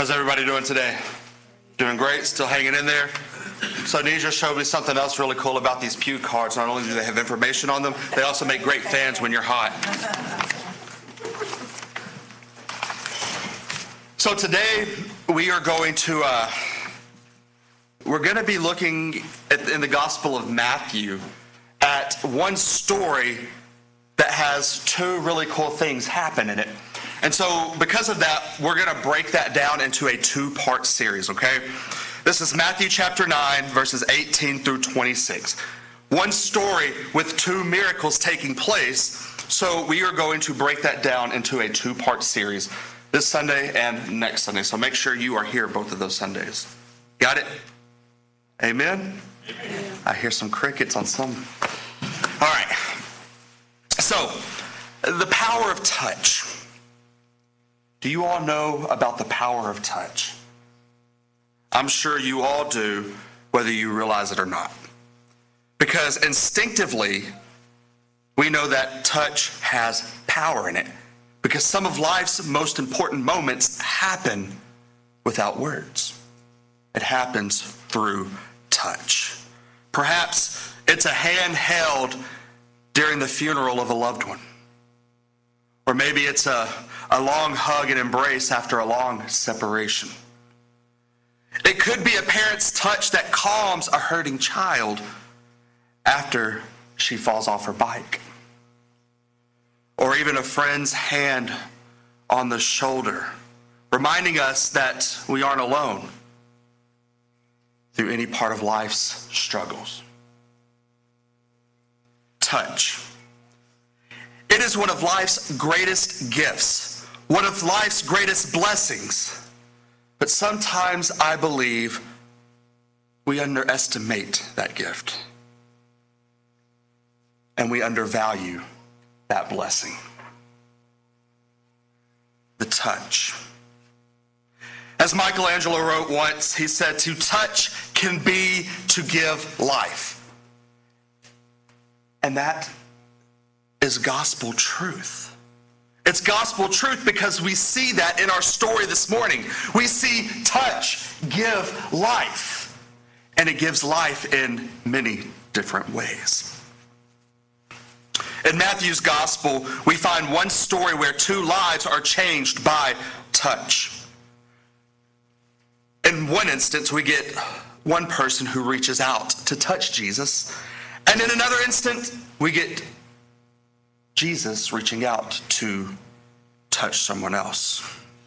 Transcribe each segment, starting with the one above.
How's everybody doing today? Doing great? Still hanging in there? So Nisha showed me something else really cool about these pew cards. Not only do they have information on them, they also make great fans when you're hot. So today we are going to be looking in the Gospel of Matthew at one story that has two really cool things happen in it. And so because of that, we're going to break that down into a two-part series, okay? This is Matthew chapter 9, verses 18 through 26. One story with two miracles taking place. So we are going to break that down into a two-part series this Sunday and next Sunday. So make sure you are here both of those Sundays. Got it? Amen? Amen. I hear some crickets on some. All right. So, the power of touch. Do you all know about the power of touch? I'm sure you all do, whether you realize it or not. Because instinctively, we know that touch has power in it. Because some of life's most important moments happen without words. It happens through touch. Perhaps it's a hand held during the funeral of a loved one. Or maybe it's a long hug and embrace after a long separation. It could be a parent's touch that calms a hurting child after she falls off her bike. Or even a friend's hand on the shoulder, reminding us that we aren't alone through any part of life's struggles. Touch. It is one of life's greatest gifts, one of life's greatest blessings. But sometimes I believe we underestimate that gift. And we undervalue that blessing. The touch. As Michelangelo wrote once, he said, to touch can be to give life. And that is gospel truth. It's gospel truth because we see that in our story this morning. We see touch give life. And it gives life in many different ways. In Matthew's gospel, we find one story where two lives are changed by touch. In one instance, we get one person who reaches out to touch Jesus. And in another instant, we get Jesus reaching out to touch someone else.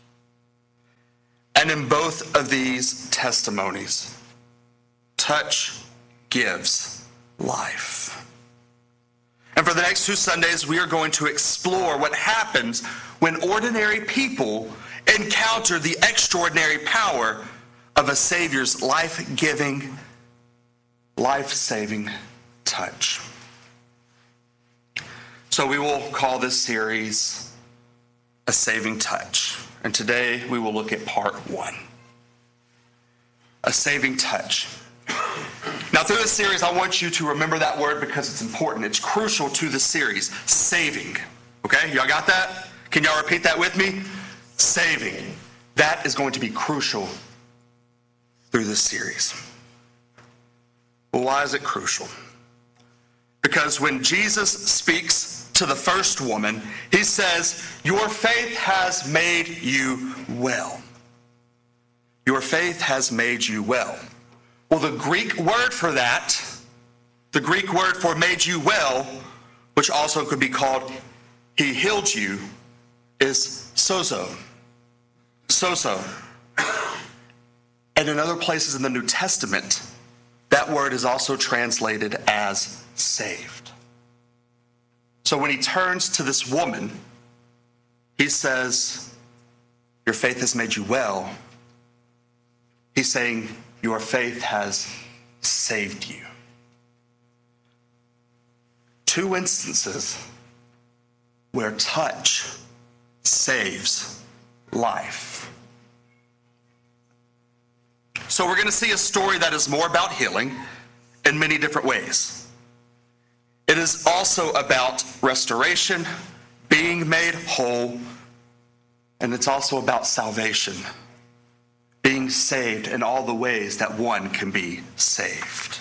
And in both of these testimonies, touch gives life. And for the next 2 Sundays, we are going to explore what happens when ordinary people encounter the extraordinary power of a Savior's life-giving, life-saving touch. So we will call this series A Saving Touch. And today we will look at part 1. A saving touch. Now through this series, I want you to remember that word because it's important. It's crucial to the series. Saving. Okay, y'all got that? Can y'all repeat that with me? Saving. That is going to be crucial through this series. Well, why is it crucial? Because when Jesus speaks to the first woman, he says, your faith has made you well. Your faith has made you well. Well, the Greek word for that, the Greek word for made you well, which also could be called he healed you, is sozo. Sozo. And in other places in the New Testament, that word is also translated as saved. So when he turns to this woman, he says, your faith has made you well. He's saying, your faith has saved you. 2 instances where touch saves life. So we're going to see a story that is more about healing in many different ways. It is also about restoration, being made whole, and it's also about salvation, being saved in all the ways that one can be saved.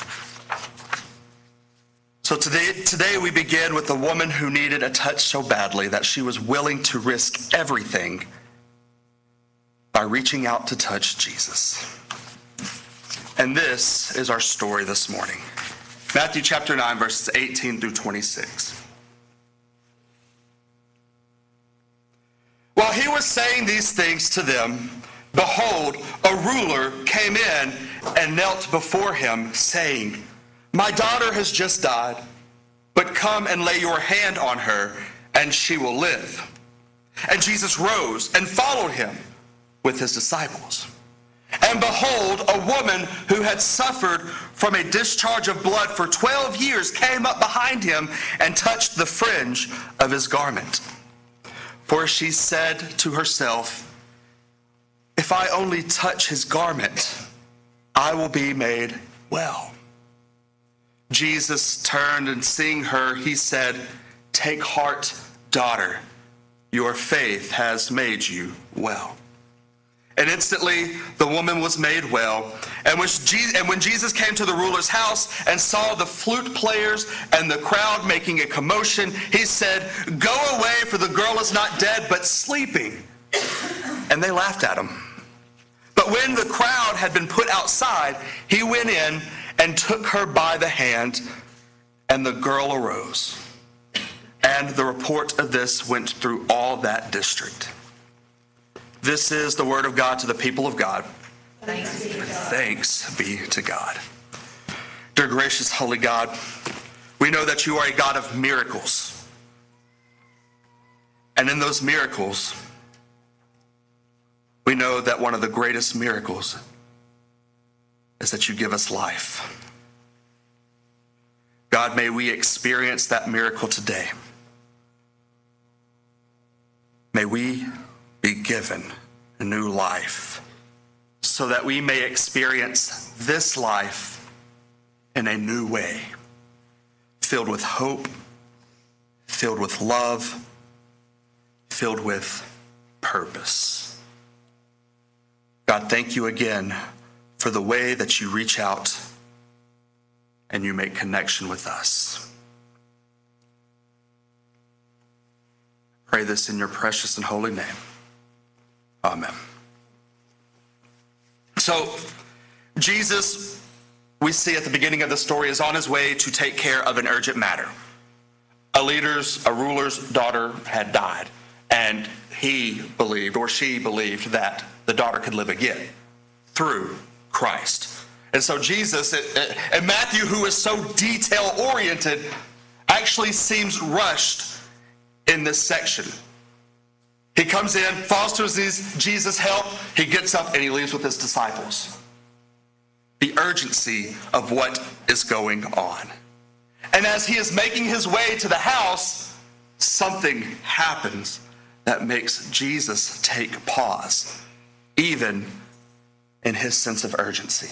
So today we begin with a woman who needed a touch so badly that she was willing to risk everything by reaching out to touch Jesus. And this is our story this morning. Matthew chapter 9, verses 18 through 26. While he was saying these things to them, behold, a ruler came in and knelt before him, saying, "My daughter has just died, but come and lay your hand on her, and she will live." And Jesus rose and followed him with his disciples. And behold, a woman who had suffered from a discharge of blood for 12 years came up behind him and touched the fringe of his garment. For she said to herself, "If I only touch his garment, I will be made well." Jesus turned and seeing her, he said, "Take heart, daughter, your faith has made you well." And instantly the woman was made well. And when Jesus came to the ruler's house and saw the flute players and the crowd making a commotion, he said, "Go away, for the girl is not dead, but sleeping." And they laughed at him. But when the crowd had been put outside, he went in and took her by the hand, and the girl arose. And the report of this went through all that district. This is the word of God to the people of God. Thanks be to God. Thanks be to God. Dear gracious, holy God, we know that you are a God of miracles. And in those miracles, we know that one of the greatest miracles is that you give us life. God, may we experience that miracle today. May we be given a new life so that we may experience this life in a new way, filled with hope, filled with love, filled with purpose. God, thank you again for the way that you reach out and you make connection with us. Pray this in your precious and holy name. Amen. So, Jesus, we see at the beginning of the story, is on his way to take care of an urgent matter. A ruler's daughter had died, and he believed, or she believed, that the daughter could live again through Christ. And so Jesus, and Matthew, who is so detail-oriented, actually seems rushed in this section. He comes in, falls to his knees, Jesus, help. He gets up and he leaves with his disciples. The urgency of what is going on. And as he is making his way to the house, something happens that makes Jesus take pause, even in his sense of urgency.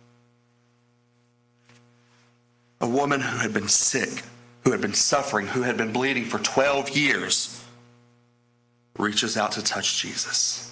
A woman who had been sick, who had been suffering, who had been bleeding for 12 years, reaches out to touch Jesus.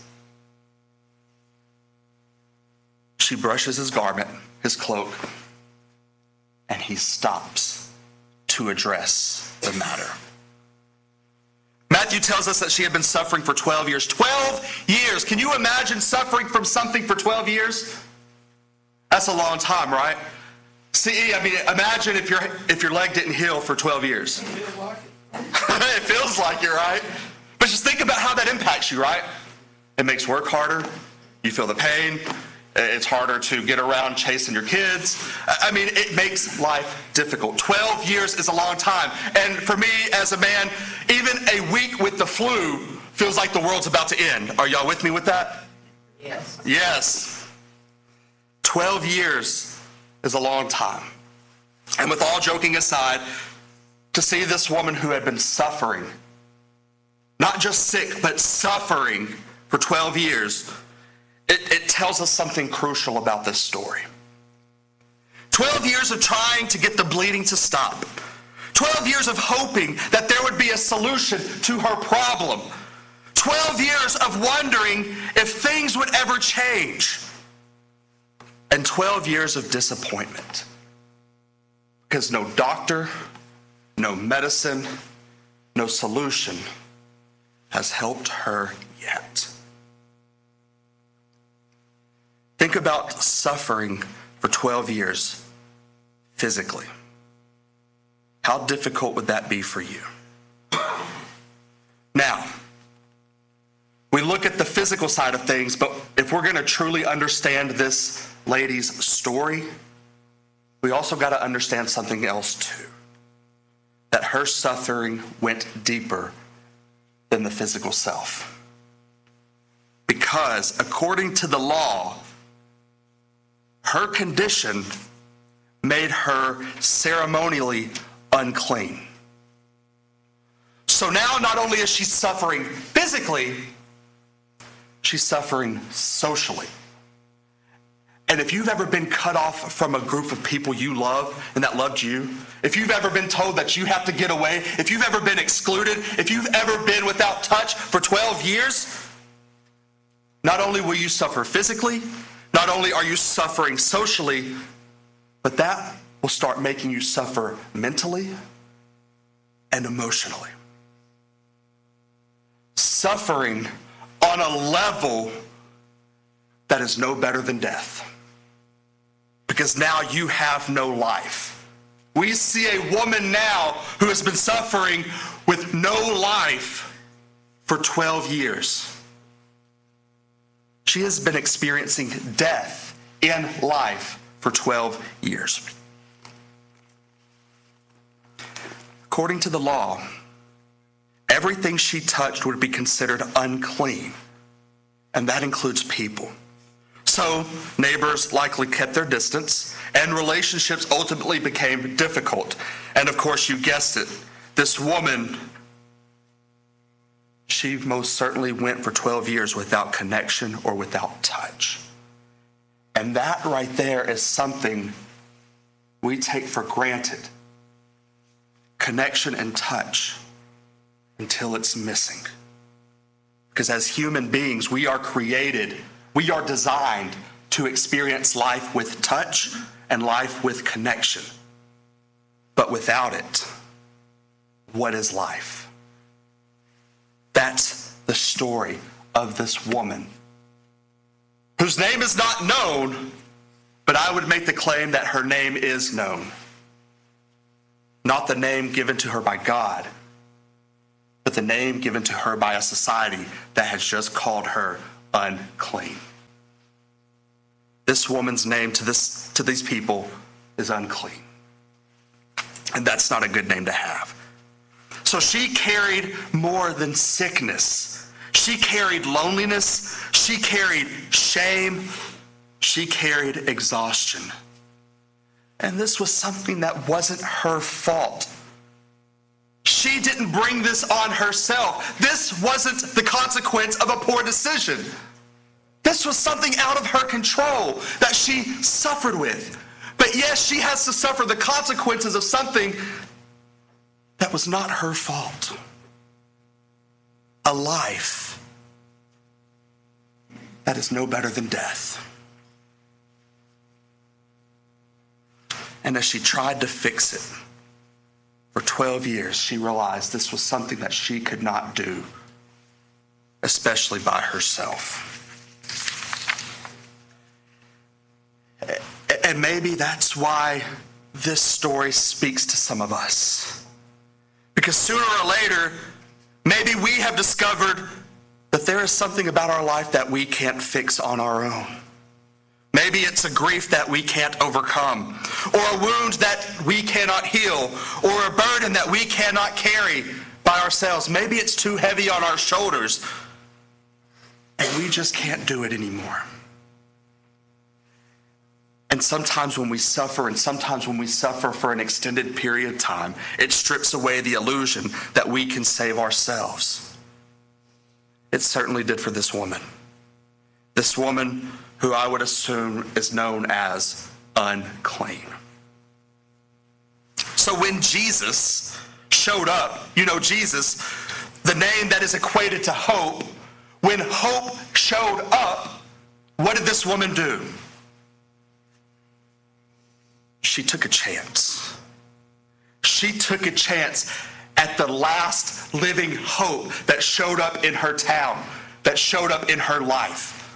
She brushes his garment, his cloak, and he stops to address the matter. Matthew tells us that she had been suffering for 12 years. 12 years! Can you imagine suffering from something for 12 years? That's a long time, right? See, I mean, imagine if your leg didn't heal for 12 years. It feels like it, right? But just think about how that impacts you, right? It makes work harder. You feel the pain. It's harder to get around chasing your kids. I mean, it makes life difficult. 12 years is a long time. And for me, as a man, even a week with the flu feels like the world's about to end. Are y'all with me with that? Yes. Yes. 12 years is a long time. And with all joking aside, to see this woman who had been suffering, not just sick, but suffering for 12 years, it tells us something crucial about this story. 12 years of trying to get the bleeding to stop. 12 years of hoping that there would be a solution to her problem. 12 years of wondering if things would ever change. and 12 years of disappointment. Because no doctor, no medicine, no solution has helped her yet. Think about suffering for 12 years physically. How difficult would that be for you? Now, we look at the physical side of things, but if we're going to truly understand this lady's story, we also got to understand something else too. That her suffering went deeper than the physical self. Because according to the law, her condition made her ceremonially unclean. So now not only is she suffering physically, she's suffering socially. And if you've ever been cut off from a group of people you love and that loved you, if you've ever been told that you have to get away, if you've ever been excluded, if you've ever been without touch for 12 years, not only will you suffer physically, not only are you suffering socially, but that will start making you suffer mentally and emotionally. Suffering on a level that is no better than death. Because now you have no life. We see a woman now who has been suffering with no life for 12 years. She has been experiencing death in life for 12 years. According to the law, everything she touched would be considered unclean, and that includes people. So neighbors likely kept their distance, and relationships ultimately became difficult. And of course, you guessed it, this woman, she most certainly went for 12 years without connection or without touch. And that right there is something we take for granted. Connection and touch until it's missing. Because as human beings, we are created, we are designed to experience life with touch and life with connection. But without it, what is life? That's the story of this woman, whose name is not known, but I would make the claim that her name is known. Not the name given to her by God, but the name given to her by a society that has just called her unclean. This woman's name to these people is unclean. And that's not a good name to have. So she carried more than sickness. She carried loneliness. She carried shame. She carried exhaustion. And this was something that wasn't her fault. She didn't bring this on herself. This wasn't the consequence of a poor decision. This was something out of her control that she suffered with. But yes, she has to suffer the consequences of something that was not her fault. A life that is no better than death. And as she tried to fix it for 12 years, she realized this was something that she could not do, especially by herself. And maybe that's why this story speaks to some of us. Because sooner or later, maybe we have discovered that there is something about our life that we can't fix on our own. Maybe it's a grief that we can't overcome, or a wound that we cannot heal, or a burden that we cannot carry by ourselves. Maybe it's too heavy on our shoulders, and we just can't do it anymore. And sometimes when we suffer, and sometimes when we suffer for an extended period of time, it strips away the illusion that we can save ourselves. It certainly did for this woman. This woman who I would assume is known as unclean. So when Jesus showed up, Jesus, the name that is equated to hope, when hope showed up, what did this woman do? she took a chance. She took a chance at the last living hope that showed up in her town, that showed up in her life.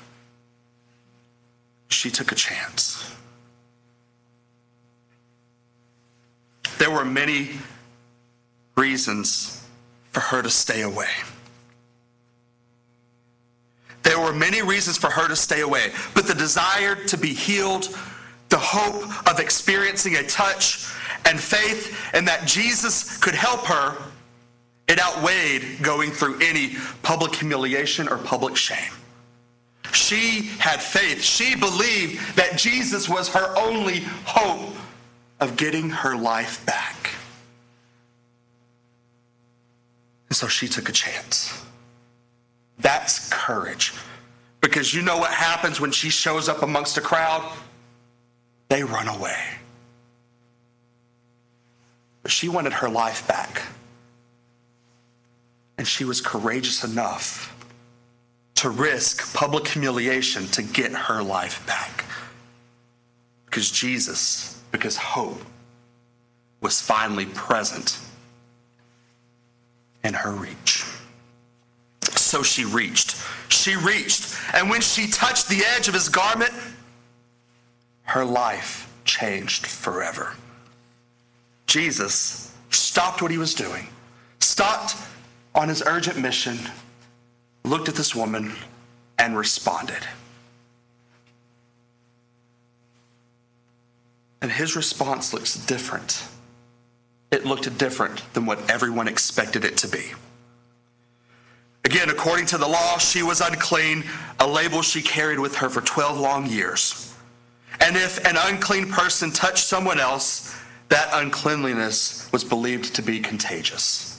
She took a chance. There were many reasons for her to stay away. There were many reasons for her to stay away, but the desire to be healed, the hope of experiencing a touch, and faith in that Jesus could help her, it outweighed going through any public humiliation or public shame. She had faith. She believed that Jesus was her only hope of getting her life back. And so she took a chance. That's courage. Because you know what happens when she shows up amongst a crowd? They run away. But she wanted her life back. And she was courageous enough to risk public humiliation to get her life back. Because hope was finally present in her reach. So she reached, and when she touched the edge of his garment, her life changed forever. Jesus stopped what he was doing, stopped on his urgent mission, looked at this woman, and responded. And his response looks different. It looked different than what everyone expected it to be. Again, according to the law, she was unclean, a label she carried with her for 12 long years. And if an unclean person touched someone else, that uncleanliness was believed to be contagious.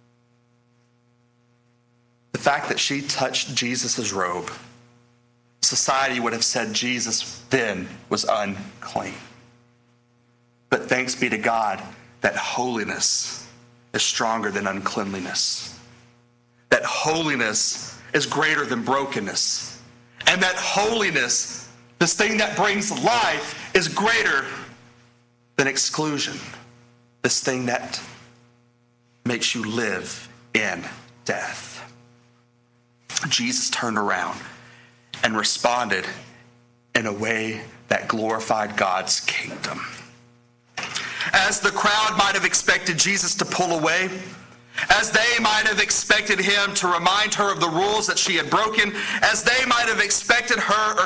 The fact that she touched Jesus' robe, society would have said Jesus then was unclean. But thanks be to God that holiness is stronger than uncleanliness. That holiness is greater than brokenness. And that holiness, this thing that brings life, is greater than exclusion. This thing that makes you live in death. Jesus turned around and responded in a way that glorified God's kingdom. As the crowd might have expected Jesus to pull away, as they might have expected him to remind her of the rules that she had broken, as they might have expected her or